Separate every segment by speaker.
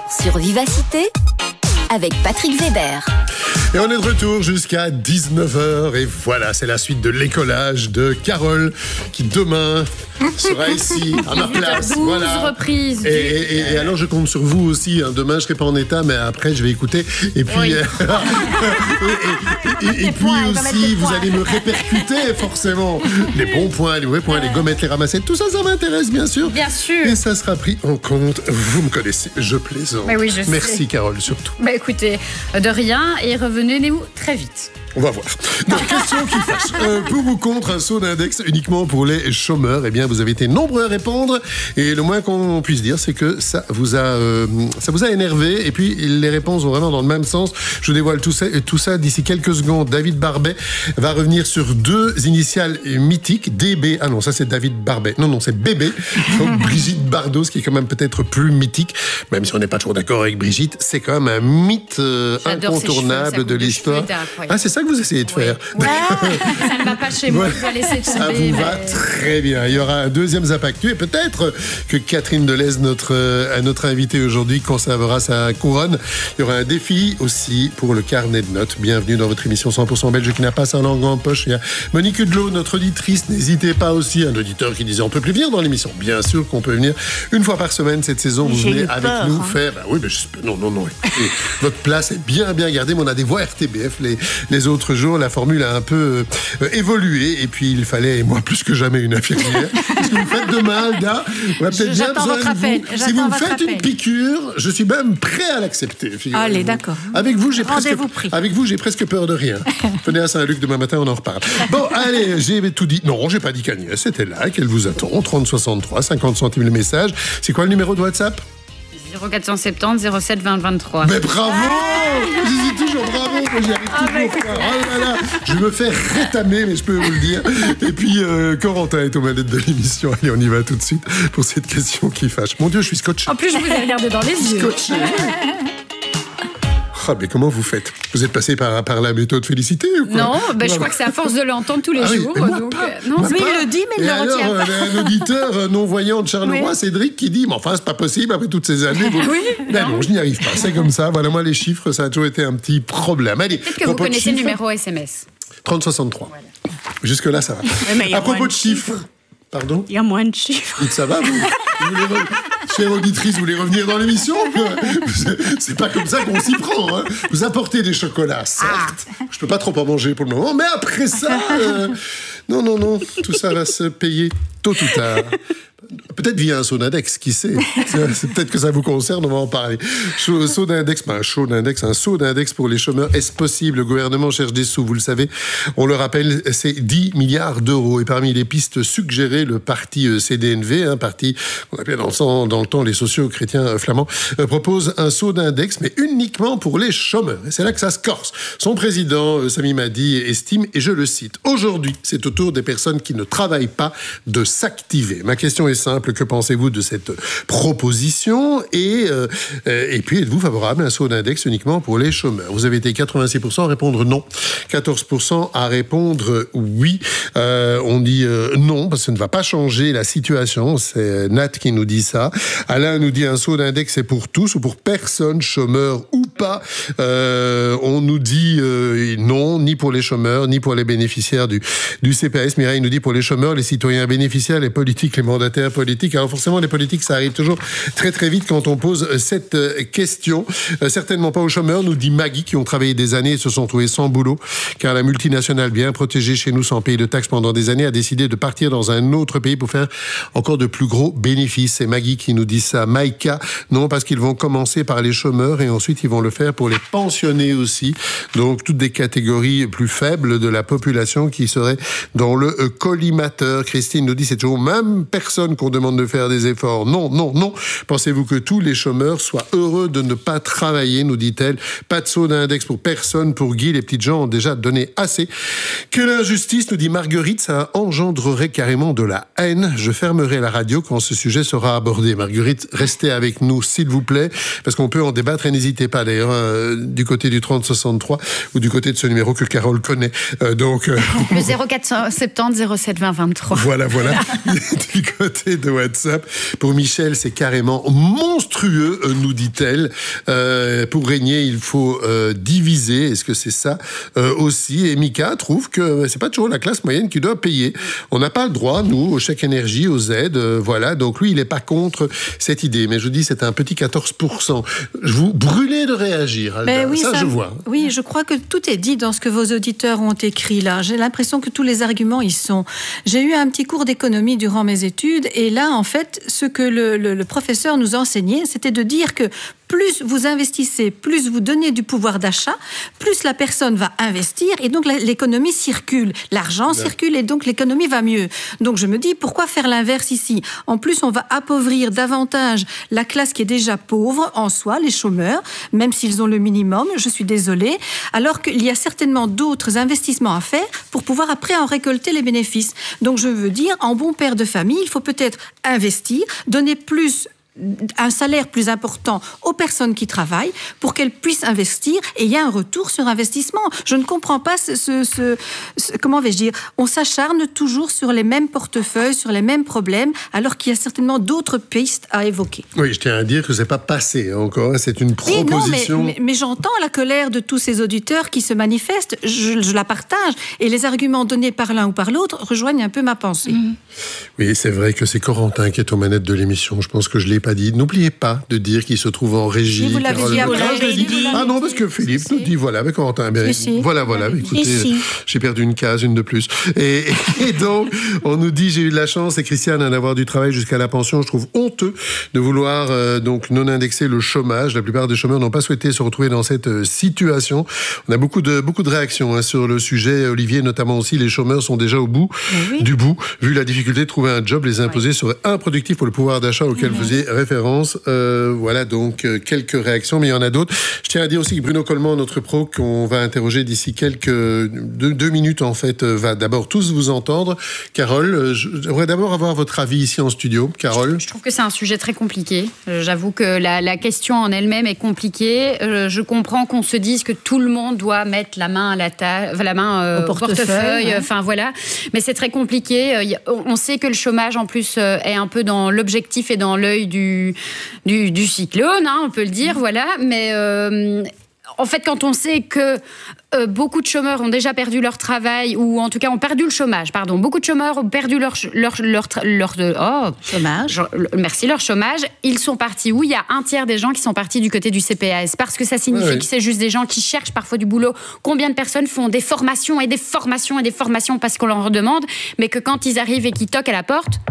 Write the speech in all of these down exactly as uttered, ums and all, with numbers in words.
Speaker 1: sur Vivacité avec Patrick Weber.
Speaker 2: Et on est de retour jusqu'à dix-neuf heures et voilà, c'est la suite de l'écolage de Carole qui demain sera ici à ma place.
Speaker 3: douze
Speaker 2: voilà.
Speaker 3: reprises.
Speaker 2: Et, et, et, et alors je compte sur vous aussi. Hein. Demain je serai pas en état, mais après je vais écouter. Et puis,
Speaker 3: oui.
Speaker 2: euh, et, et, et, et puis aussi vous allez me répercuter forcément les bons points, les mauvais points, les gommettes, les ramassettes. Tout ça, ça m'intéresse bien sûr.
Speaker 3: Bien sûr.
Speaker 2: Et ça sera pris en compte. Vous me connaissez, je plaisante.
Speaker 3: Mais oui, je
Speaker 2: Merci
Speaker 3: sais.
Speaker 2: Carole surtout.
Speaker 3: Bah écoutez, de rien et revenez-nous très vite.
Speaker 2: On va voir. Donc, question qui fâche. Euh, pour ou contre un saut d'index uniquement pour les chômeurs? Eh bien, vous avez été nombreux à répondre. Et le moins qu'on puisse dire, c'est que ça vous a, euh, ça vous a énervé. Et puis, les réponses vont vraiment dans le même sens. Je vous dévoile tout ça, tout ça d'ici quelques secondes. David Barbet va revenir sur deux initiales mythiques. D B. Ah non, ça, c'est David Barbet. Non, non, c'est B B. Donc, Brigitte Bardot, ce qui est quand même peut-être plus mythique. Même si on n'est pas toujours d'accord avec Brigitte, c'est quand même un mythe euh, incontournable
Speaker 3: cheveux,
Speaker 2: de l'histoire.
Speaker 3: de
Speaker 2: Ah, c'est ça que vous essayez de
Speaker 3: oui.
Speaker 2: faire.
Speaker 3: Ouais. Ça ne va pas chez moi,
Speaker 2: Ouais.
Speaker 3: je vais laisser tomber.
Speaker 2: Ça vous
Speaker 3: mais...
Speaker 2: va très bien. Il y aura un deuxième Zap Actu et peut-être que Catherine Delez, notre, euh, notre invitée aujourd'hui, conservera sa couronne. Il y aura un défi aussi pour le carnet de notes. Bienvenue dans votre émission cent pour cent belge qui n'a pas sa langue en poche. Il y a Monique Hudelot, notre auditrice. N'hésitez pas aussi, un auditeur qui disait on peut plus venir dans l'émission. Bien sûr qu'on peut venir une fois par semaine cette saison. Vous
Speaker 4: J'ai
Speaker 2: venez
Speaker 4: eu
Speaker 2: avec
Speaker 4: peur,
Speaker 2: nous
Speaker 4: hein.
Speaker 2: faire. Bah oui, mais j'espère. Non, non, non. Écoutez, votre place est bien, bien gardée. Mais on a des voix R T B F les, les autres jours. La formule a un peu euh, évolué. Et puis, il fallait, moi, plus que jamais, une infirmière. Qu'est-ce que vous faites demain, Alda? On a peut-être bien
Speaker 4: J'attends
Speaker 2: besoin
Speaker 4: votre
Speaker 2: de
Speaker 4: appel.
Speaker 2: vous. Si
Speaker 4: J'attends
Speaker 2: vous me
Speaker 4: votre
Speaker 2: faites une
Speaker 4: appel.
Speaker 2: piqûre, je suis même prêt à l'accepter. figurez-vous.
Speaker 4: Allez, d'accord.
Speaker 2: Avec vous, j'ai presque,
Speaker 4: Rendez-vous pris.
Speaker 2: avec vous, j'ai presque peur de rien. Venez à Saint-Luc demain matin, on en reparle. Bon, allez, j'ai tout dit. Non, j'ai pas dit qu'Agnès était là, qu'elle vous attend. trente soixante-trois, cinquante centimes le message. C'est quoi le numéro de WhatsApp?
Speaker 3: zéro quatre cent soixante-dix zéro sept vingt vingt-trois.
Speaker 2: Mais bravo! Je dis toujours bravo, moi j'y arrive toujours pas. Oh là là, je me fais rétamer, mais je peux vous le dire. Et puis, euh, Corentin est aux manettes de l'émission. Allez, on y va tout de suite pour cette question qui fâche. Mon Dieu, je suis scotché.
Speaker 3: En plus, je vous ai regardé dans les yeux.
Speaker 2: Scotché. Ah, mais comment vous faites? Vous êtes passé par, par la méthode Félicité ou quoi?
Speaker 3: Non, ben, je crois que c'est à force de l'entendre tous les
Speaker 2: Ah oui,
Speaker 3: jours.
Speaker 2: mais moi
Speaker 3: donc,
Speaker 2: pas.
Speaker 3: euh, non,
Speaker 2: Moi
Speaker 3: c'est-
Speaker 4: Mais
Speaker 2: pas.
Speaker 4: il le dit, mais il
Speaker 2: Et
Speaker 4: ne le retient
Speaker 2: alors,
Speaker 4: pas.
Speaker 2: euh, un auditeur euh, non-voyant de Charleroi,
Speaker 4: Oui.
Speaker 2: Cédric, qui dit, mais enfin, c'est pas possible après toutes ces années. Vous...
Speaker 3: Oui,
Speaker 2: Ben non, je n'y arrive pas. C'est comme ça. Voilà, moi, les chiffres, ça a toujours été un petit problème. Allez,
Speaker 3: Peut-être que vous
Speaker 2: propos de
Speaker 3: connaissez le
Speaker 2: chiffres,
Speaker 3: numéro S M S.
Speaker 2: trente soixante-trois. Jusque-là, ça va.
Speaker 4: mais il y a
Speaker 2: À propos
Speaker 4: moins
Speaker 2: de
Speaker 4: de
Speaker 2: chiffres. Pardon?
Speaker 4: Il y a moins de chiffres.
Speaker 2: Ça va, vous, vous voulez re... Chère auditrice, vous voulez revenir dans l'émission? C'est pas comme ça qu'on s'y prend. Hein. Vous apportez des chocolats, certes. Je peux pas trop en manger pour le moment, mais après ça... euh, Non, non, non. Tout ça va se payer tôt ou tard. Peut-être via un saut d'index, qui sait? C'est, c'est peut-être que ça vous concerne, on va en parler. Saut, saut d'index, pas un saut d'index, un saut d'index pour les chômeurs. Est-ce possible? Le gouvernement cherche des sous, vous le savez. On le rappelle, c'est dix milliards d'euros. Et parmi les pistes suggérées, le parti C D N V, un parti qu'on appelait dans le, temps, dans le temps les sociaux-chrétiens flamands, euh, propose un saut d'index, mais uniquement pour les chômeurs. Et c'est là que ça se corse. Son président, euh, Sami Madi, estime, et je le cite, « Aujourd'hui, c'est au tour des personnes qui ne travaillent pas de s'activer. » Ma question est simple, que pensez-vous de cette proposition? Et, euh, et puis, êtes-vous favorable à un saut d'index uniquement pour les chômeurs? Vous avez été quatre-vingt-six pour cent à répondre non, quatorze pour cent à répondre oui. Euh, on dit euh, non, parce que ça ne va pas changer la situation. C'est Nat qui nous dit ça. Alain nous dit un saut d'index, c'est pour tous ou pour personne, chômeurs ou pas. Euh, on nous dit euh, non, ni pour les chômeurs, ni pour les bénéficiaires du, du C P A S. Mireille nous dit pour les chômeurs, les citoyens bénéficiaires, les politiques, les mandataires politiques. Alors forcément, les politiques, ça arrive toujours très très vite quand on pose cette question. Euh, certainement pas aux chômeurs, nous dit Maggie, qui ont travaillé des années et se sont trouvés sans boulot, car la multinationale bien protégée chez nous sans payer de taxes pendant des années a décidé de partir dans un autre pays pour faire encore de plus gros bénéfices. C'est Maggie qui nous dit ça. Maïka, non, parce qu'ils vont commencer par les chômeurs et ensuite ils vont le faire pour les pensionnés aussi. Donc toutes des catégories plus faibles de la population qui seraient dans le collimateur. Christine nous dit c'est toujours même personne qu'on demande de faire des efforts. Non, non, non. Pensez-vous que tous les chômeurs soient heureux de ne pas travailler, nous dit-elle. Pas de saut d'index pour personne. Pour Guy, les petites gens ont déjà donné assez. Quelle injustice, nous dit Marguerite, ça engendrerait carrément de la haine. Je fermerai la radio quand ce sujet sera abordé. Marguerite, restez avec nous, s'il vous plaît, parce qu'on peut en débattre et n'hésitez pas d'ailleurs. d'ailleurs, euh, du côté du trente soixante-trois ou du côté de ce numéro que Carole connaît. Euh, donc, euh,
Speaker 3: Le zéro quatre cent soixante-dix zéro sept vingt vingt-trois.
Speaker 2: Voilà, voilà. Du côté de WhatsApp, pour Michel, c'est carrément monstrueux, nous dit-elle. Euh, pour régner, il faut euh, diviser. Est-ce que c'est ça euh, aussi? Et Mika trouve que c'est pas toujours la classe moyenne qui doit payer. On n'a pas le droit, nous, au chèque énergie, aux aides. Euh, voilà. Donc lui, il n'est pas contre cette idée. Mais je vous dis, c'est un petit quatorze pour cent. Je vous brûlez de réagir. Alda.
Speaker 4: Oui,
Speaker 2: ça,
Speaker 4: ça,
Speaker 2: je vois.
Speaker 4: Oui, je crois que tout est dit dans ce que vos auditeurs ont écrit là. J'ai l'impression que tous les arguments y sont. J'ai eu un petit cours d'économie durant mes études et là, en fait, ce que le, le, le professeur nous enseignait, c'était de dire que plus vous investissez, plus vous donnez du pouvoir d'achat, plus la personne va investir et donc l'économie circule. L'argent ouais. circule et donc l'économie va mieux. Donc je me dis, pourquoi faire l'inverse ici? En plus, on va appauvrir davantage la classe qui est déjà pauvre en soi, les chômeurs, même s'ils ont le minimum, je suis désolée, alors qu'il y a certainement d'autres investissements à faire pour pouvoir après en récolter les bénéfices. Donc je veux dire, en bon père de famille, il faut peut-être investir, donner plus un salaire plus important aux personnes qui travaillent pour qu'elles puissent investir et il y a un retour sur investissement. Je ne comprends pas ce, ce, ce, ce comment vais-je dire, on s'acharne toujours sur les mêmes portefeuilles, sur les mêmes problèmes, alors qu'il y a certainement d'autres pistes à évoquer.
Speaker 2: Oui, je tiens à dire que c'est pas passé encore, c'est une proposition.
Speaker 4: Non, mais, mais, mais j'entends la colère de tous ces auditeurs qui se manifestent, je, je la partage, et les arguments donnés par l'un ou par l'autre rejoignent un peu ma pensée. Mmh.
Speaker 2: Oui, c'est vrai que c'est Corentin qui est aux manettes de l'émission, je pense que je l'ai pas dit. N'oubliez pas de dire qu'il se trouve en régie.
Speaker 4: Si vous l'avez dit après.
Speaker 2: Ah non, parce que Philippe si, nous dit, voilà, mais Corentin, mais si, si. voilà, voilà, mais écoutez, si, si. j'ai perdu une case, une de plus. Et, et donc, on nous dit, j'ai eu de la chance, et Christiane, d'avoir du travail jusqu'à la pension. Je trouve honteux de vouloir euh, donc non indexer le chômage. La plupart des chômeurs n'ont pas souhaité se retrouver dans cette euh, situation. On a beaucoup de, beaucoup de réactions hein, sur le sujet. Olivier, notamment aussi, les chômeurs sont déjà au bout oui. du bout. Vu la difficulté de trouver un job, les imposer oui. serait improductif pour le pouvoir d'achat auquel oui. vous faisiez référence. Euh, voilà donc euh, quelques réactions, mais il y en a d'autres. Je tiens à dire aussi que Bruno Coleman, notre pro, qu'on va interroger d'ici quelques deux, deux minutes en fait, euh, va d'abord tous vous entendre. Carole, euh, j'aimerais d'abord avoir votre avis ici en studio. Carole,
Speaker 3: je, je trouve que c'est un sujet très compliqué. Euh, j'avoue que la, la question en elle-même est compliquée. Euh, je comprends qu'on se dise que tout le monde doit mettre la main à la table, la main euh, au portefeuille. portefeuille enfin ouais. voilà, mais c'est très compliqué. Euh, on sait que le chômage en plus euh, est un peu dans l'objectif et dans l'œil du Du, du cyclone, hein, on peut le dire, voilà. Mais euh, en fait, quand on sait que euh, beaucoup de chômeurs ont déjà perdu leur travail, ou en tout cas ont perdu le chômage, pardon, beaucoup de chômeurs ont perdu leur leur leur, leur, leur oh, chômage. Merci, leur chômage. Ils sont partis où? Il y a un tiers des gens qui sont partis du côté du C P A S, parce que ça signifie oui. que c'est juste des gens qui cherchent parfois du boulot. Combien de personnes font des formations et des formations et des formations parce qu'on leur demande, mais que quand ils arrivent et qu'ils toquent à la porte,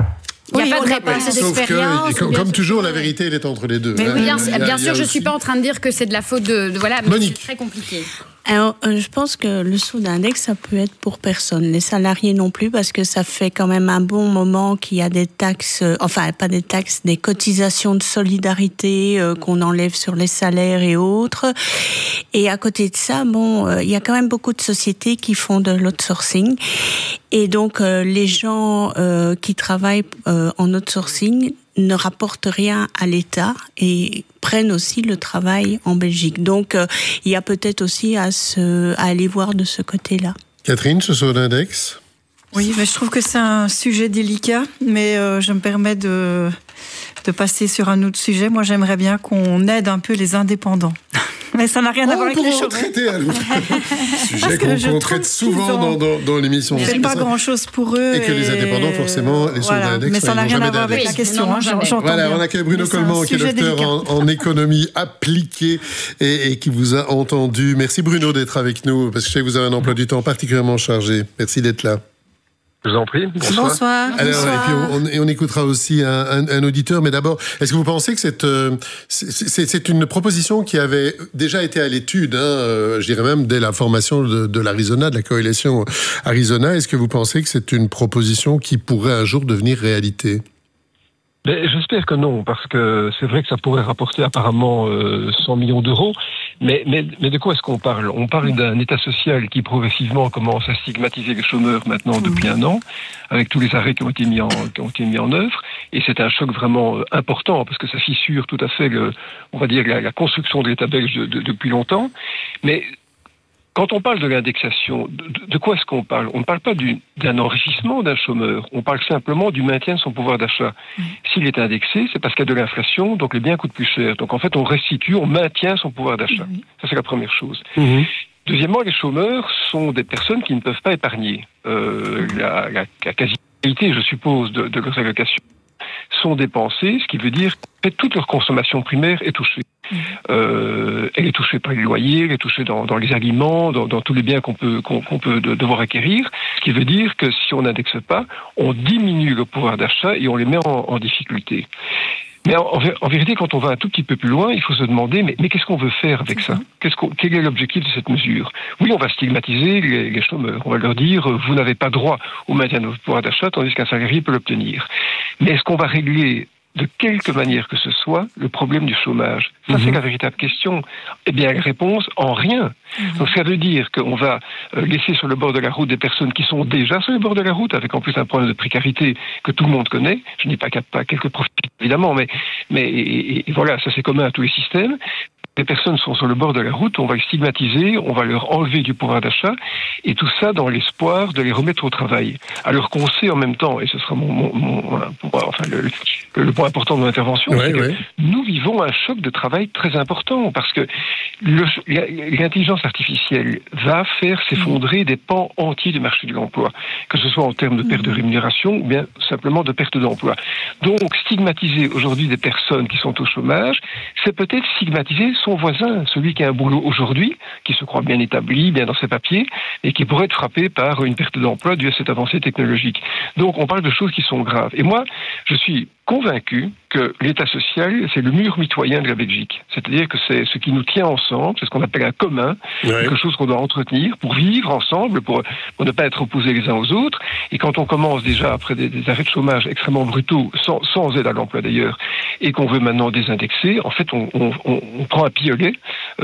Speaker 3: il n'y a oui, pas de réponse d'expérience.
Speaker 2: Que, comme, comme toujours, la vérité, elle est entre les deux.
Speaker 3: Mais
Speaker 2: hein.
Speaker 3: Bien,
Speaker 2: a,
Speaker 3: bien sûr, je ne
Speaker 2: aussi...
Speaker 3: suis pas en train de dire que c'est de la faute de... de voilà, mais
Speaker 2: Monique.
Speaker 3: C'est très compliqué.
Speaker 5: Alors, euh, je pense que le sous d'index, ça peut être pour personne. Les salariés non plus, parce que ça fait quand même un bon moment qu'il y a des taxes, euh, enfin, pas des taxes, des cotisations de solidarité euh, qu'on enlève sur les salaires et autres. Et à côté de ça, bon, euh, il y a quand même beaucoup de sociétés qui font de l'outsourcing. Et donc, euh, les gens euh, qui travaillent euh, en outsourcing ne rapportent rien à l'État et prennent aussi le travail en Belgique. Donc, euh, il y a peut-être aussi à, se, à aller voir de ce côté-là.
Speaker 2: Catherine, ce sous d'index ?
Speaker 6: Oui, mais je trouve que c'est un sujet délicat, mais euh, je me permets de, de passer sur un autre sujet. Moi, j'aimerais bien qu'on aide un peu les indépendants. Mais ça n'a rien
Speaker 2: oh,
Speaker 6: à voir avec les chômeurs.
Speaker 2: traiter à l'autre. Sujet qu'on, qu'on traite souvent dans, dans, dans l'émission.
Speaker 6: C'est pas grand-chose pour eux.
Speaker 2: Et que et... les indépendants, forcément, les
Speaker 6: voilà.
Speaker 2: sous d'index.
Speaker 6: Mais ça n'a rien à voir avec la question. Non, hein,
Speaker 2: voilà, on accueille Bruno Coleman, qui est docteur en, en économie appliquée et, et qui vous a entendu. Merci Bruno d'être avec nous, parce que je sais que vous avez un emploi du temps particulièrement chargé. Merci d'être là.
Speaker 7: Je vous en prie.
Speaker 6: Bonsoir. Bonsoir.
Speaker 2: Alors,
Speaker 6: Bonsoir.
Speaker 2: Et puis on, on, et on écoutera aussi un, un, un auditeur. Mais d'abord, est-ce que vous pensez que c'est, euh, c'est, c'est une proposition qui avait déjà été à l'étude, hein, euh, je dirais même dès la formation de, de l'Arizona, de la coalition Arizona. Est-ce que vous pensez que c'est une proposition qui pourrait un jour devenir réalité ?
Speaker 7: Mais j'espère que non, parce que c'est vrai que ça pourrait rapporter apparemment euh, cent millions d'euros, Mais, mais, mais de quoi est-ce qu'on parle? On parle d'un État social qui progressivement commence à stigmatiser les chômeurs maintenant depuis un an, avec tous les arrêts qui ont été mis en, qui ont été mis en œuvre. Et c'est un choc vraiment important parce que ça fissure tout à fait, le, on va dire, la, la construction de l'État belge de, de, depuis longtemps. Mais quand on parle de l'indexation, de, de quoi est-ce qu'on parle? On ne parle pas du, d'un enrichissement d'un chômeur, on parle simplement du maintien de son pouvoir d'achat. Mmh. S'il est indexé, c'est parce qu'il y a de l'inflation, donc les biens coûtent plus cher. Donc en fait, on restitue, on maintient son pouvoir d'achat. Mmh. Ça, c'est la première chose. Mmh. Deuxièmement, les chômeurs sont des personnes qui ne peuvent pas épargner. Euh, la, la, la quasi-totalité, je suppose, de, de leurs allocations sont dépensées, ce qui veut dire que toute leur consommation primaire est touchée. Euh, elle est touchée par les loyers, elle est touchée dans, dans les aliments, dans, dans tous les biens qu'on peut, qu'on, qu'on peut de, devoir acquérir, ce qui veut dire que si on n'indexe pas, on diminue le pouvoir d'achat et on les met en, en difficulté. Mais en, en vérité, quand on va un tout petit peu plus loin, il faut se demander, mais, mais qu'est-ce qu'on veut faire avec ça? Qu'est-ce qu'on, quel est l'objectif de cette mesure? Oui, on va stigmatiser les, les chômeurs. On va leur dire, vous n'avez pas droit au maintien de votre pouvoir d'achat, tandis qu'un salarié peut l'obtenir. Mais est-ce qu'on va régler de quelque manière que ce soit, le problème du chômage? Ça, mmh. c'est la véritable question. Eh bien, la réponse, en rien. Mmh. Donc, ça veut dire qu'on va laisser sur le bord de la route des personnes qui sont déjà sur le bord de la route, avec en plus un problème de précarité que tout le monde connaît. Je n'ai pas, pas quelques profils, évidemment, mais, mais et, et voilà, ça c'est commun à tous les systèmes. Les personnes sont sur le bord de la route, on va les stigmatiser, on va leur enlever du pouvoir d'achat, et tout ça dans l'espoir de les remettre au travail. Alors qu'on sait en même temps, et ce sera mon, mon, mon enfin le, le, le point important de mon intervention, ouais, c'est ouais. que nous vivons un choc de travail très important, parce que le, l'intelligence artificielle va faire s'effondrer des pans entiers du marché de l'emploi, que ce soit en termes de perte de rémunération ou bien simplement de perte d'emploi. Donc stigmatiser aujourd'hui des personnes qui sont au chômage, c'est peut-être stigmatiser son voisin, celui qui a un boulot aujourd'hui, qui se croit bien établi, bien dans ses papiers, et qui pourrait être frappé par une perte d'emploi due à cette avancée technologique. Donc on parle de choses qui sont graves. Et moi, je suis convaincu que l'État social, c'est le mur mitoyen de la Belgique. C'est-à-dire que c'est ce qui nous tient ensemble, c'est ce qu'on appelle un commun, ouais. quelque chose qu'on doit entretenir pour vivre ensemble, pour, pour ne pas être opposés les uns aux autres. Et quand on commence déjà après des, des arrêts de chômage extrêmement brutaux, sans, sans aide à l'emploi d'ailleurs, et qu'on veut maintenant désindexer, en fait on, on, on, on prend un piolet,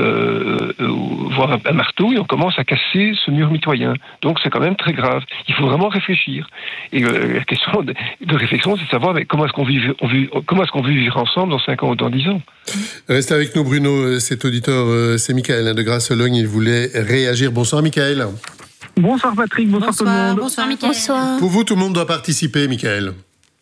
Speaker 7: euh, euh, voire un, un marteau, et on commence à casser ce mur mitoyen. Donc c'est quand même très grave. Il faut vraiment réfléchir. Et euh, la question de, de réflexion, c'est de savoir mais comment est-ce qu'on vit, on vit, comment est-ce qu'on veut vivre ensemble dans cinq ans ou dans dix ans.
Speaker 2: Restez avec nous, Bruno. Cet auditeur, c'est Michael de Grasse-Logne. Il voulait réagir. Bonsoir, Michael.
Speaker 8: Bonsoir, Patrick. Bonsoir, bonsoir tout le monde.
Speaker 3: Bonsoir, Michael. Bonsoir.
Speaker 2: Pour vous, tout le monde doit participer, Michael.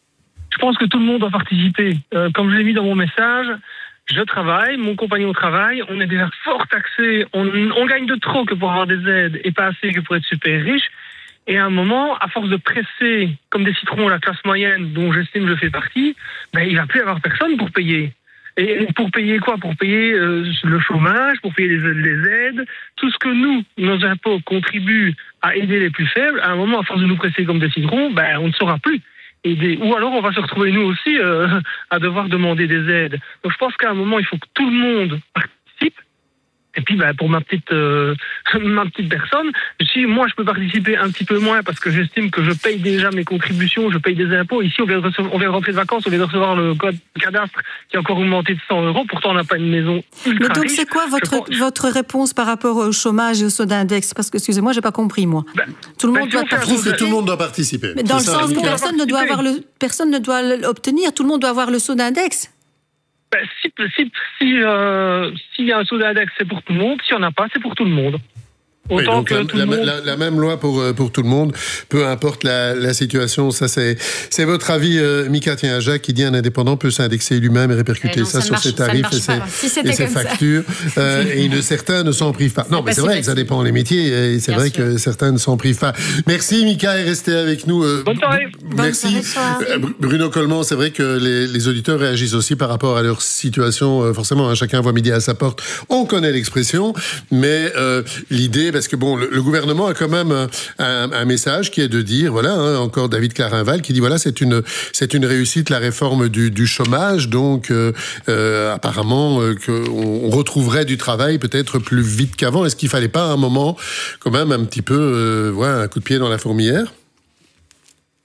Speaker 8: Je pense que tout le monde doit participer. Euh, comme je l'ai mis dans mon message, je travaille, mon compagnon travaille, on est déjà fort taxé, on, on gagne de trop que pour avoir des aides et pas assez que pour être super riche. Et à un moment, à force de presser comme des citrons la classe moyenne, dont j'estime que je fais partie, ben, il ne va plus y avoir personne pour payer. Et pour payer quoi? Pour payer euh, le chômage, pour payer les, les aides, tout ce que nous, nos impôts, contribuent à aider les plus faibles. À un moment, à force de nous presser comme des citrons, ben, on ne saura plus aider. Ou alors, on va se retrouver nous aussi euh, à devoir demander des aides. Donc, je pense qu'à un moment, il faut que tout le monde participe. Et puis, bah, pour ma petite, euh, ma petite personne, si moi je peux participer un petit peu moins parce que j'estime que je paye déjà mes contributions, je paye des impôts. Ici, on vient de, recevoir, on vient de rentrer de vacances, on vient de recevoir le code cadastre qui a encore augmenté de cent euros. Pourtant, on n'a pas une maison ultra
Speaker 4: Mais donc,
Speaker 8: riche.
Speaker 4: c'est quoi votre,
Speaker 8: pense...
Speaker 4: votre réponse par rapport au chômage et au saut d'index? Parce que, excusez-moi, j'ai pas compris, moi. Ben, tout le monde
Speaker 2: ben,
Speaker 4: doit
Speaker 2: si participer. Tout le monde doit participer.
Speaker 4: Mais dans
Speaker 2: c'est
Speaker 4: le
Speaker 2: ça,
Speaker 4: sens où personne ne doit avoir le, personne ne doit l'obtenir. Tout le monde doit avoir le saut d'index.
Speaker 8: Ben, si si, si euh, s'il y a un saut d'index, c'est pour tout le monde. S'il n'y en a pas, c'est pour tout le monde.
Speaker 2: Oui, donc la, la, monde... la, la même loi pour, pour tout le monde, peu importe la, la situation. Ça, c'est, c'est votre avis, euh, Mika. Tiens, Jacques qui dit un indépendant peut s'indexer lui-même et répercuter non, ça, ça sur marche, ses tarifs et ses, si et ses factures. Euh, et ne, certains ne s'en privent pas. Non, mais c'est vrai que ça dépend des métiers et c'est Bien vrai sûr. que certains ne s'en privent pas. Merci, Mika, et restez avec nous. Euh,
Speaker 8: Bonne soirée.
Speaker 2: Merci.
Speaker 4: Bonne soirée,
Speaker 2: euh, Bruno Coleman, c'est vrai que les, les auditeurs réagissent aussi par rapport à leur situation. Euh, forcément, hein, chacun voit midi à sa porte. On connaît l'expression, mais euh, l'idée, parce que bon, le, le gouvernement a quand même un, un, un message qui est de dire, voilà, hein, encore David Clarinval qui dit, voilà, c'est une, c'est une réussite la réforme du, du chômage, donc euh, euh, apparemment euh, qu'on retrouverait du travail peut-être plus vite qu'avant. Est-ce qu'il fallait pas à un moment quand même un petit peu, euh, ouais, un coup de pied dans la fourmilière?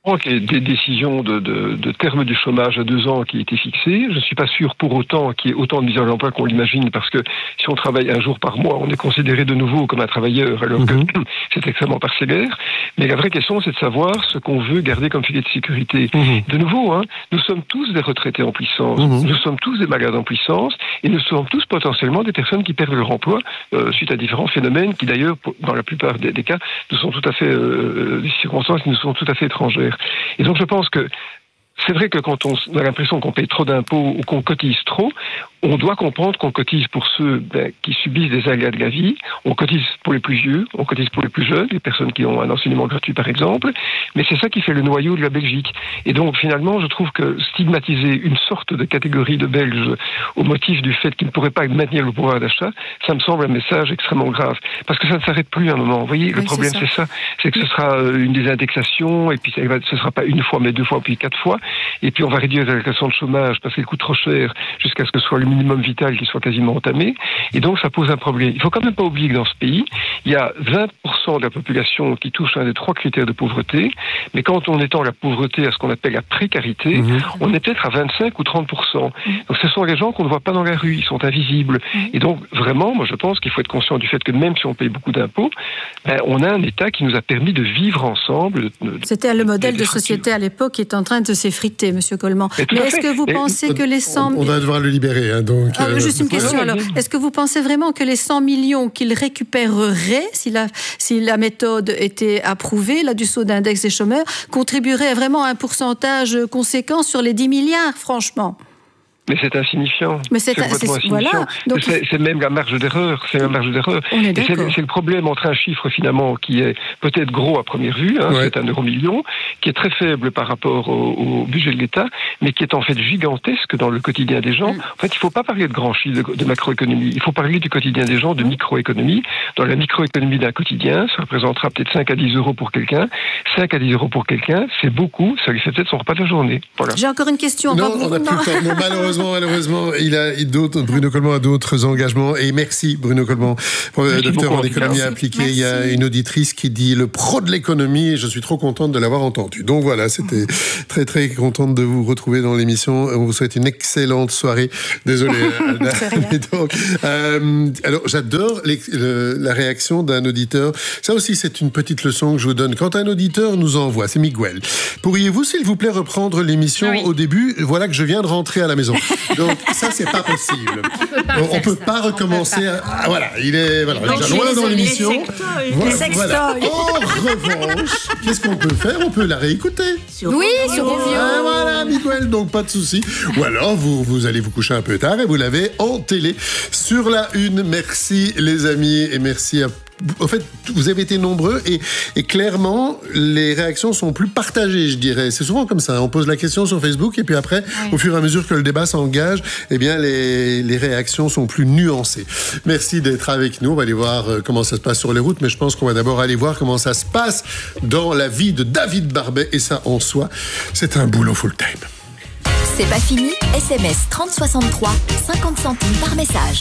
Speaker 7: qu'il y ait des décisions de, de, de terme du chômage à deux ans qui aient été fixées. Je ne suis pas sûr pour autant qu'il y ait autant de mise à l'emploi qu'on l'imagine, parce que si on travaille un jour par mois, on est considéré de nouveau comme un travailleur, alors que mmh. c'est extrêmement parcellaire. Mais la vraie question, c'est de savoir ce qu'on veut garder comme filet de sécurité. Mmh. De nouveau, hein, nous sommes tous des retraités en puissance, mmh. nous sommes tous des malades en puissance, et nous sommes tous potentiellement des personnes qui perdent leur emploi euh, suite à différents phénomènes qui, d'ailleurs, dans la plupart des, des cas, nous sont tout à fait euh, des circonstances qui nous sont tout à fait étrangères. Et donc je pense que c'est vrai que quand on a l'impression qu'on paye trop d'impôts ou qu'on cotise trop, on doit comprendre qu'on cotise pour ceux ben, qui subissent des aléas de la vie, on cotise pour les plus vieux, on cotise pour les plus jeunes, les personnes qui ont un enseignement gratuit par exemple, mais c'est ça qui fait le noyau de la Belgique. Et donc finalement, je trouve que stigmatiser une sorte de catégorie de Belges au motif du fait qu'ils ne pourraient pas maintenir le pouvoir d'achat, ça me semble un message extrêmement grave. Parce que ça ne s'arrête plus à un moment. Vous voyez, le oui, problème c'est ça. c'est ça, c'est que ce sera une désindexation, et puis ça, ce ne sera pas une fois, mais deux fois, puis quatre fois, et puis on va réduire les allocations de chômage parce qu'elles coûtent trop cher jusqu'à ce que ce soit le minimum vital qui soit quasiment entamé, et donc ça pose un problème. Il faut quand même pas oublier que dans ce pays, il y a vingt pour cent de la population qui touche un des trois critères de pauvreté, mais quand on étend la pauvreté à ce qu'on appelle la précarité, mmh. on est peut-être à vingt-cinq ou trente pour cent. Donc ce sont les gens qu'on ne voit pas dans la rue, ils sont invisibles. Mmh. Et donc vraiment, moi je pense qu'il faut être conscient du fait que même si on paye beaucoup d'impôts, ben, on a un État qui nous a permis de vivre ensemble. De,
Speaker 4: C'était le modèle de, de société à l'époque qui est en train de s'effriter, Monsieur Coleman. Mais, mais est-ce que vous et pensez et, que les cent...
Speaker 2: On, on va devoir le libérer, hein, donc...
Speaker 4: Ah, euh, juste une question, alors. Est-ce que vous pensez vraiment que les cent millions qu'il récupérerait, si la, si la méthode était approuvée, là, du saut d'index des chômeurs, contribuerait vraiment à un pourcentage conséquent sur les dix milliards, franchement ?
Speaker 7: Mais c'est insignifiant.
Speaker 4: Mais c'est,
Speaker 7: c'est complètement
Speaker 4: c'est,
Speaker 7: insignifiant.
Speaker 4: Voilà. Donc,
Speaker 7: c'est, c'est même la marge d'erreur. C'est la marge d'erreur.
Speaker 4: On est
Speaker 7: Et c'est, c'est le problème entre un chiffre finalement qui est peut-être gros à première vue, hein, ouais. c'est un euro million, qui est très faible par rapport au, au budget de l'État, mais qui est en fait gigantesque dans le quotidien des gens. Mm. En fait, il ne faut pas parler de grands chiffres de, de macroéconomie. Il faut parler du quotidien des gens, de microéconomie. Dans la microéconomie d'un quotidien, ça représentera peut-être cinq à dix euros pour quelqu'un. cinq à dix euros pour quelqu'un, c'est beaucoup. Ça lui fait peut-être son repas de la journée. Voilà.
Speaker 4: J'ai encore une question.
Speaker 2: Non, on n'a plus le temps. Non, malheureusement, malheureusement. Il a d'autres, Bruno Coleman a d'autres engagements. Et merci, Bruno Coleman, docteur en économie appliquée. Merci. Il y a une auditrice qui dit le pro de l'économie, et je suis trop contente de l'avoir entendu. Donc voilà, c'était très, très contente de vous retrouver dans l'émission. On vous souhaite une excellente soirée. Désolé, Alda. donc, euh, alors, j'adore les, le, la réaction d'un auditeur. Ça aussi, c'est une petite leçon que je vous donne. Quand un auditeur nous envoie, c'est Miguel. Pourriez-vous, s'il vous plaît, reprendre l'émission oui. au début? Voilà que je viens de rentrer à la maison. Donc, ça, c'est pas possible. On peut pas recommencer. À... Ah, voilà, il est voilà, donc, déjà loin dans l'émission.
Speaker 4: Les sextoys.
Speaker 2: Voilà. En revanche, qu'est-ce qu'on peut faire? On peut la réécouter.
Speaker 4: Sur oui, sur Rovio.
Speaker 2: Ah, voilà, Miguel, donc pas de souci. Ou alors, vous, vous allez vous coucher un peu tard et vous l'avez en télé sur la une. Merci, les amis, et merci à En fait, vous avez été nombreux et, et clairement, les réactions sont plus partagées, je dirais. C'est souvent comme ça. On pose la question sur Facebook et puis après, oui. au fur et à mesure que le débat s'engage, eh bien, les, les réactions sont plus nuancées. Merci d'être avec nous. On va aller voir comment ça se passe sur les routes, mais je pense qu'on va d'abord aller voir comment ça se passe dans la vie de David Barbet. Et ça, en soi, c'est un boulot full-time.
Speaker 1: C'est pas fini. S M S trente soixante-trois, cinquante centimes par message.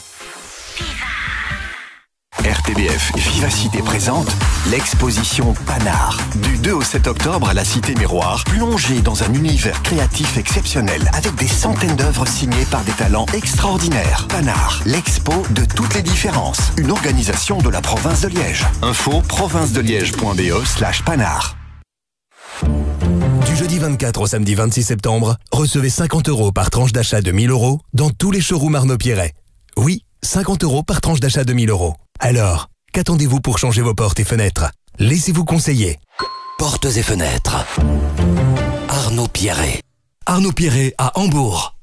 Speaker 9: R T B F Vivacité présente l'exposition Panard. Du deux au sept octobre à la Cité Miroir, plongée dans un univers créatif exceptionnel avec des centaines d'œuvres signées par des talents extraordinaires. Panard, l'expo de toutes les différences. Une organisation de la province de Liège. Info provincedeliège.be slash Panard.
Speaker 10: Du jeudi vingt-quatre au samedi vingt-six septembre, recevez cinquante euros par tranche d'achat de mille euros dans tous les showrooms Arnaud Pierret. Oui, cinquante euros par tranche d'achat de mille euros. Alors, qu'attendez-vous pour changer vos portes et fenêtres? Laissez-vous conseiller.
Speaker 11: Portes et fenêtres. Arnaud Pierret.
Speaker 10: Arnaud Pierret à Hambourg.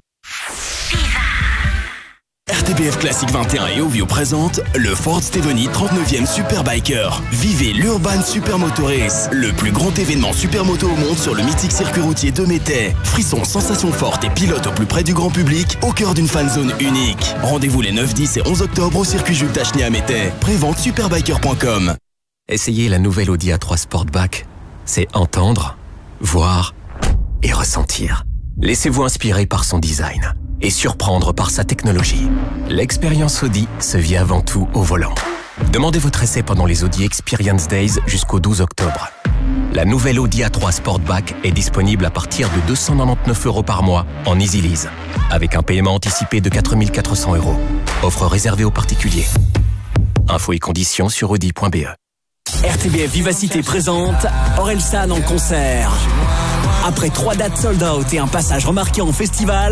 Speaker 12: R T B F Classique vingt et un et Ovio présente le Ford Steveni trente-neuvième Superbiker. Vivez l'Urban Supermoto Race, le plus grand événement supermoto au monde sur le mythique circuit routier de Métais. Frissons, sensations fortes et pilote au plus près du grand public, au cœur d'une fan zone unique. Rendez-vous les neuf, dix et onze octobre au circuit Jules Tacheny à Métais. Prévente superbiker point com.
Speaker 11: Essayez la nouvelle Audi A trois Sportback. C'est entendre, voir et ressentir. Laissez-vous inspirer par son design et surprendre par sa technologie. L'expérience Audi se vit avant tout au volant. Demandez votre essai pendant les Audi Experience Days jusqu'au douze octobre. La nouvelle Audi A trois Sportback est disponible à partir de deux cent quatre-vingt-dix-neuf euros par mois en Easy Lease, avec un paiement anticipé de quatre mille quatre cents euros. Offre réservée aux particuliers. Infos et conditions sur audi point b e.
Speaker 13: R T B F Vivacité présente Orelsan en concert. Après trois dates sold out et un passage remarqué en festival,